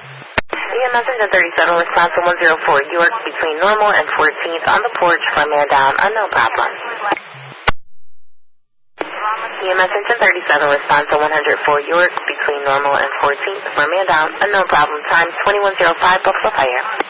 EMS engine 37, response to 104 York between normal and 14th on the porch for a man down, no problem. EMS engine 37, response to 104 York between normal and 14th for a man down, no problem. Time 2105, Buffalo Fire.